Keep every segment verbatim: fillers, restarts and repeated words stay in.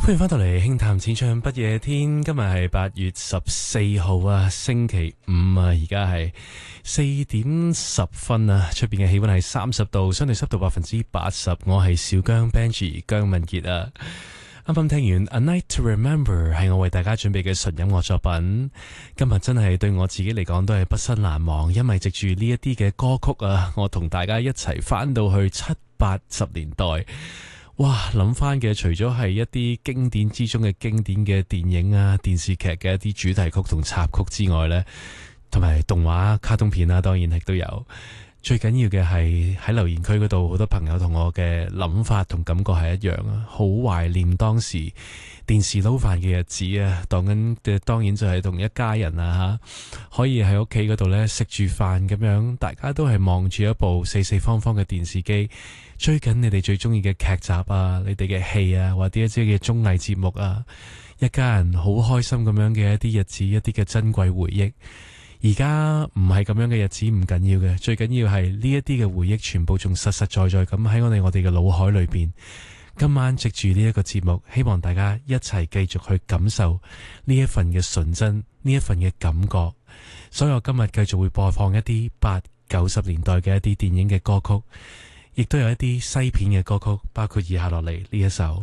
歡迎翻到嚟輕談淺唱不夜天，今日係八月十四號啊，星期五啊，而家係四點十分啊，出邊嘅氣溫係三十度，相對濕度百分之八十。我係小姜 Benji 姜文傑啊。啱啱聽完 A Night to Remember 係我為大家準備嘅純音樂作品，今日真係對我自己嚟講都係畢生難忘，因為藉住呢一啲嘅歌曲啊，我同大家一齊翻到去七八十年代。哇！諗翻嘅除咗係一啲經典之中嘅經典嘅電影啊、電視劇嘅一啲主題曲同插曲之外呢，同埋動畫、卡通片啊，當然亦都有。最緊要嘅係喺留言區嗰度，好多朋友同我嘅諗法同感覺係一樣啊，好懷念當時電視撈飯嘅日子啊！當緊嘅當然就係同一家人啊吓，可以喺屋企嗰度呢食住飯咁樣，大家都係望住一部四四方方嘅電視機。追緊你哋最中意嘅劇集啊，你哋嘅戲啊，或者一啲嘅綜藝節目啊，一家人好開心咁樣嘅一啲日子，一啲嘅珍貴回憶。而家唔係咁樣嘅日子唔緊要嘅，最緊要係呢一啲嘅回憶全部仲實實在在咁喺我哋我哋嘅腦海裏邊。今晚藉住呢一個節目，希望大家一齊繼續去感受呢一份嘅純真，呢一份嘅感覺。所以我今日繼續會播放一啲八九十年代嘅一啲電影嘅歌曲。亦都有一啲西片嘅歌曲，包括以下落嚟呢一首。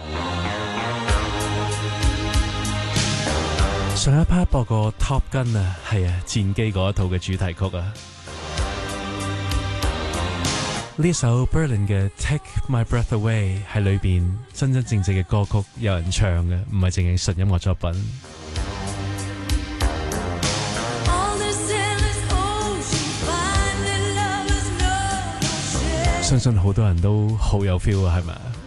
上一 part 播過 Top Gun 啊，係啊，戰機嗰一套嘅主題曲啊。呢首 Berlin 嘅 Take My Breath Away 係裏邊真真正正嘅歌曲，有人唱嘅，唔係淨係純音樂作品。相信好多人都好有 feel 啊，係咪？